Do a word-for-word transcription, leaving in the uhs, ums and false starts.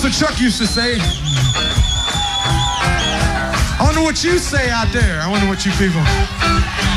what Chuck used to say. I wonder what you say out there. I wonder what you people.